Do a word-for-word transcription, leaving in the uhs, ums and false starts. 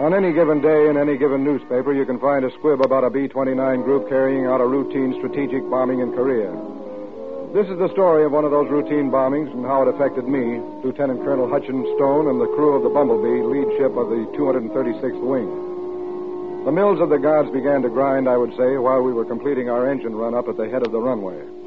On any given day in any given newspaper, you can find a squib about a B twenty-nine group carrying out a routine strategic bombing in Korea. This is the story of one of those routine bombings and how it affected me, Lieutenant Colonel Hutchins Stone, and the crew of the Bumblebee, lead ship of the two hundred thirty-sixth Wing. The mills of the gods began to grind, I would say, while we were completing our engine run up at the head of the runway.